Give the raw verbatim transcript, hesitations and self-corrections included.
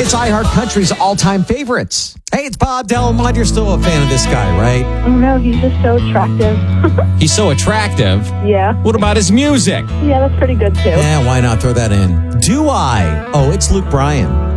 It's iHeart Country's all-time favorites. Hey, it's Bob Delmont. You're still a fan of this guy, right? Oh, no, he's just so attractive. He's so attractive. Yeah. What about his music? Yeah, that's pretty good, too. Yeah, why not throw that in? Do I? Oh, it's Luke Bryan.